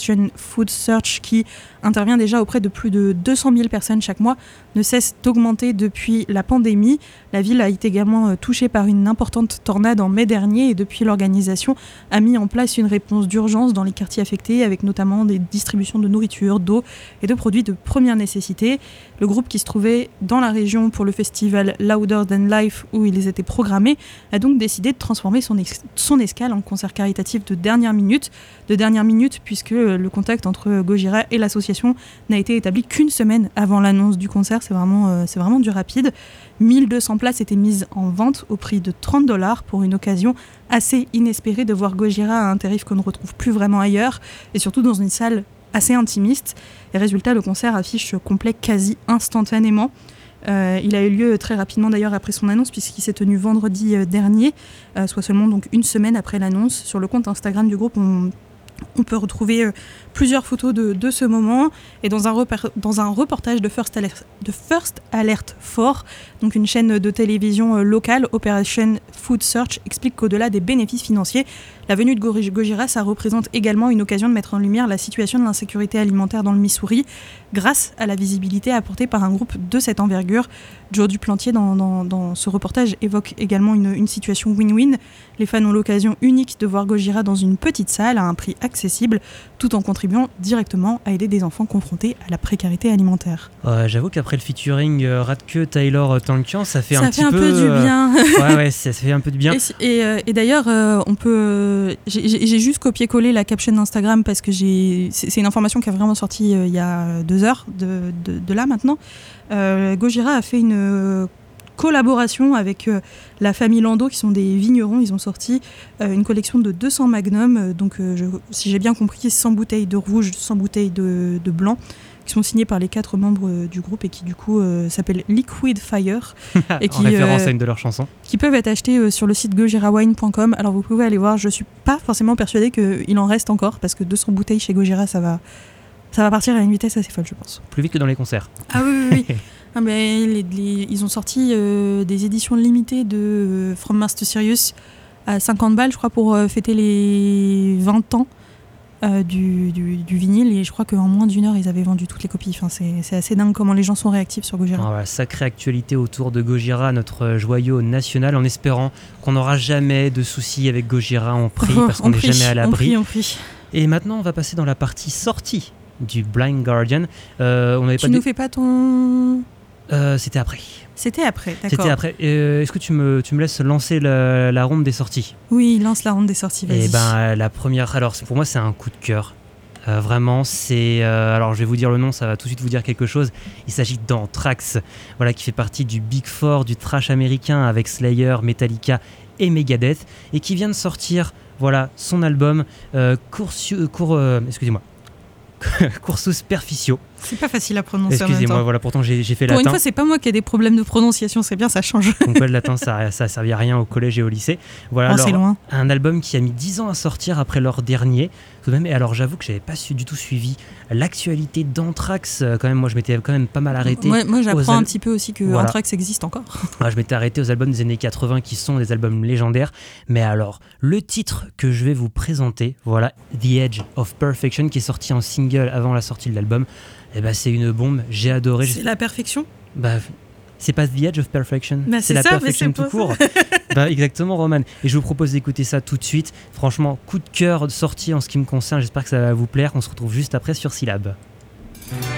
Operation Food Search, qui intervient déjà auprès de plus de 200 000 personnes chaque mois, ne cesse d'augmenter depuis la pandémie. La ville a été également touchée par une importante tornade en mai dernier et depuis l'organisation a mis en place une réponse d'urgence dans les quartiers affectés avec notamment des distributions de nourriture, d'eau et de produits de première nécessité. Le groupe qui se trouvait dans la région pour le festival Louder Than Life où ils étaient programmés a donc décidé de transformer son escale en concert caritatif de dernière minute puisque le contact entre Gojira et l'association n'a été établi qu'une semaine avant l'annonce du concert. C'est vraiment du rapide. 1200 places étaient mises en vente au prix de $30 pour une occasion assez inespérée de voir Gojira à un tarif qu'on ne retrouve plus vraiment ailleurs et surtout dans une salle assez intimiste. Et résultat, le concert affiche complet quasi instantanément. Il a eu lieu très rapidement d'ailleurs après son annonce puisqu'il s'est tenu vendredi dernier, soit seulement donc une semaine après l'annonce. Sur le compte Instagram du groupe, on peut retrouver plusieurs photos de ce moment et dans un reportage de First Alert 4, donc une chaîne de télévision locale, Operation Food Search explique qu'au-delà des bénéfices financiers, la venue de Gojira, ça représente également une occasion de mettre en lumière la situation de l'insécurité alimentaire dans le Missouri grâce à la visibilité apportée par un groupe de cette envergure. Joe Duplantier, dans ce reportage, évoque également une situation win-win. Les fans ont l'occasion unique de voir Gojira dans une petite salle à un prix accessible, tout en contribuant directement à aider des enfants confrontés à la précarité alimentaire. J'avoue qu'après le featuring Radke, Taylor, Tankian, ça fait un peu du bien. Ouais, ça fait un peu de bien. Et d'ailleurs, j'ai juste copié-collé la caption Instagram parce que c'est une information qui a vraiment sorti il y a 2 heures de là maintenant. Gojira a fait une collaboration avec la famille Lando qui sont des vignerons. Ils ont sorti une collection de 200 magnums, si j'ai bien compris 100 bouteilles de rouge, 100 bouteilles de blanc, qui sont signées par les 4 membres du groupe et qui du coup s'appellent Liquid Fire et qui, en référence à une de leurs chansons, qui peuvent être achetés sur le site gojirawine.com. Alors vous pouvez aller voir, je suis pas forcément persuadée qu'il en reste encore parce que 200 bouteilles chez Gojira ça va partir à une vitesse assez folle, je pense. Plus vite que dans les concerts. Ah oui. Ah, mais ils ont sorti des éditions limitées de From Mars to Sirius à 50 balles, je crois, pour fêter les 20 ans du vinyle. Et je crois qu'en moins d'1 heure, ils avaient vendu toutes les copies. Enfin, c'est assez dingue comment les gens sont réactifs sur Gojira. Voilà, sacrée actualité autour de Gojira, notre joyau national, en espérant qu'on n'aura jamais de soucis avec Gojira. On prie parce qu'on n'est jamais à l'abri. On prie. Et maintenant, on va passer dans la partie sortie du Blind Guardian. Nous fais pas ton... C'était après. C'était après, d'accord. C'était après. Est-ce que tu me laisses lancer la ronde des sorties ? Oui, lance la ronde des sorties, vas-y. Et la première, alors pour moi c'est un coup de cœur. Vraiment, c'est... alors je vais vous dire le nom, ça va tout de suite vous dire quelque chose. Il s'agit d'Anthrax, qui fait partie du Big Four du thrash américain avec Slayer, Metallica et Megadeth, et qui vient de sortir son album Cursus Perficio. C'est pas facile à prononcer. Excusez-moi, pourtant j'ai fait latin. Pour une fois, c'est pas moi qui ai des problèmes de prononciation, c'est bien, ça change. Donc le latin, ça servait à rien au collège et au lycée. C'est loin. Un album qui a mis 10 ans à sortir après leur dernier. Tout de même, et alors j'avoue que j'avais pas du tout suivi l'actualité d'Anthrax. Quand même, moi je m'étais quand même pas mal arrêté. Moi j'apprends un petit peu aussi que Anthrax existe encore. Je m'étais arrêté aux albums des années 80 qui sont des albums légendaires. Mais alors, le titre que je vais vous présenter, The Edge of Perfection, qui est sorti en single avant la sortie de l'album. C'est une bombe, j'ai adoré. C'est la perfection ? C'est pas The Edge of Perfection, c'est la ça, perfection tout court. Exactement, Roman. Et je vous propose d'écouter ça tout de suite. Franchement, coup de cœur de sortie en ce qui me concerne. J'espère que ça va vous plaire. On se retrouve juste après sur Syllab.